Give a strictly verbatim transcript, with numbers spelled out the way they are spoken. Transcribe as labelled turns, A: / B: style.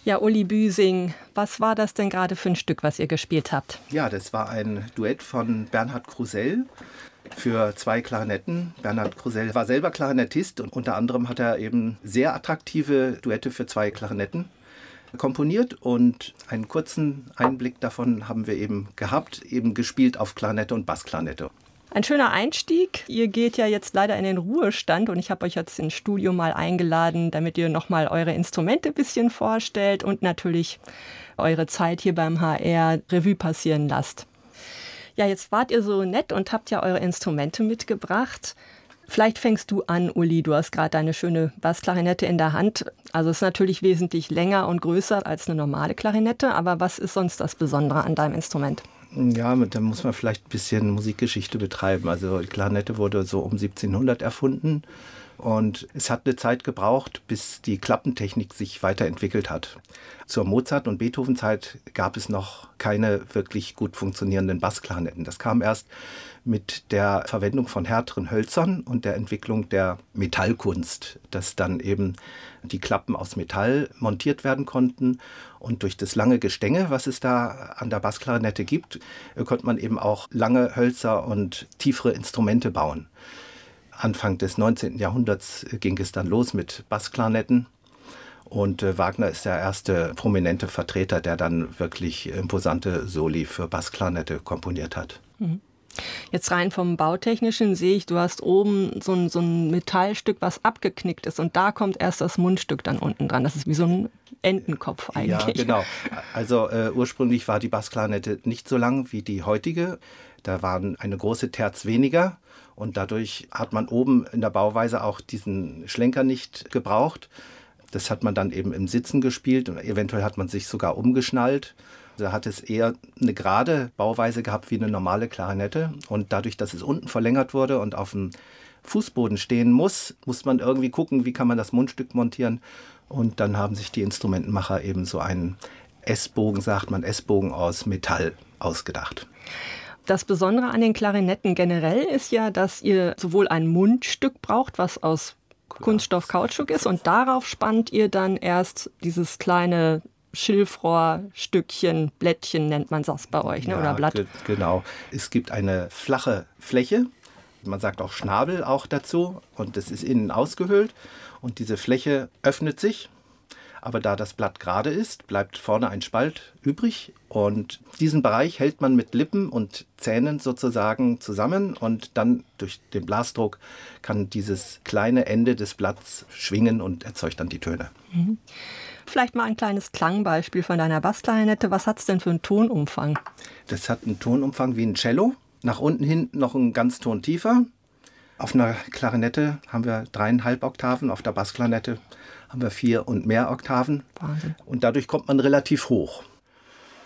A: Ja, Uli Büsing, was war das denn gerade für ein Stück, was ihr gespielt habt?
B: Ja, das war ein Duett von Bernhard Krusell für zwei Klarinetten. Bernhard Krusell war selber Klarinettist und unter anderem hat er eben sehr attraktive Duette für zwei Klarinetten komponiert und einen kurzen Einblick davon haben wir eben gehabt, eben gespielt auf Klarinette und Bassklarinette.
A: Ein schöner Einstieg. Ihr geht ja jetzt leider in den Ruhestand und ich habe euch jetzt ins Studio mal eingeladen, damit ihr nochmal eure Instrumente ein bisschen vorstellt und natürlich eure Zeit hier beim H R Revue passieren lasst. Ja, jetzt wart ihr so nett und habt ja eure Instrumente mitgebracht. Vielleicht fängst du an, Uli. Du hast gerade eine schöne Bassklarinette in der Hand. Also es ist natürlich wesentlich länger und größer als eine normale Klarinette. Aber was ist sonst das Besondere an deinem Instrument?
B: Ja, da muss man vielleicht ein bisschen Musikgeschichte betreiben. Also die Klarinette wurde so um siebzehnhundert erfunden. Und es hat eine Zeit gebraucht, bis die Klappentechnik sich weiterentwickelt hat. Zur Mozart- und Beethoven-Zeit gab es noch keine wirklich gut funktionierenden Bassklarinetten. Das kam erst mit der Verwendung von härteren Hölzern und der Entwicklung der Metallkunst, dass dann eben die Klappen aus Metall montiert werden konnten. Und durch das lange Gestänge, was es da an der Bassklarinette gibt, konnte man eben auch lange Hölzer und tiefere Instrumente bauen. Anfang des neunzehnten Jahrhunderts ging es dann los mit Bassklarinetten und äh, Wagner ist der erste prominente Vertreter, der dann wirklich imposante Soli für Bassklarinette komponiert hat.
A: Jetzt rein vom Bautechnischen sehe ich, du hast oben so ein, so ein Metallstück, was abgeknickt ist und da kommt erst das Mundstück dann unten dran. Das ist wie so ein Entenkopf eigentlich.
B: Ja, genau. Also äh, ursprünglich war die Bassklarinette nicht so lang wie die heutige. Da waren eine große Terz weniger. Und dadurch hat man oben in der Bauweise auch diesen Schlenker nicht gebraucht. Das hat man dann eben im Sitzen gespielt und eventuell hat man sich sogar umgeschnallt. Da hat es eher eine gerade Bauweise gehabt wie eine normale Klarinette. Und dadurch, dass es unten verlängert wurde und auf dem Fußboden stehen muss, muss man irgendwie gucken, wie kann man das Mundstück montieren. Und dann haben sich die Instrumentenmacher eben so einen S-Bogen, sagt man, S-Bogen aus Metall ausgedacht.
A: Das Besondere an den Klarinetten generell ist ja, dass ihr sowohl ein Mundstück braucht, was aus Kunststoff Kautschuk ist und darauf spannt ihr dann erst dieses kleine Schilfrohrstückchen, Blättchen nennt man das bei euch, ne?
B: Ja,
A: oder Blatt.
B: Ge- genau. Es gibt eine flache Fläche, man sagt auch Schnabel auch dazu und das ist innen ausgehöhlt und diese Fläche öffnet sich. Aber da das Blatt gerade ist, bleibt vorne ein Spalt übrig und diesen Bereich hält man mit Lippen und Zähnen sozusagen zusammen und dann durch den Blasdruck kann dieses kleine Ende des Blatts schwingen und erzeugt dann die Töne.
A: Mhm. Vielleicht mal ein kleines Klangbeispiel von deiner Bassklarinette. Was hat es denn für einen Tonumfang?
B: Das hat einen Tonumfang wie ein Cello, nach unten hin noch einen ganz Ton tiefer. Auf einer Klarinette haben wir dreieinhalb Oktaven, auf der Bassklarinette haben wir vier und mehr Oktaven.
A: Wahnsinn.
B: Und dadurch kommt man relativ hoch.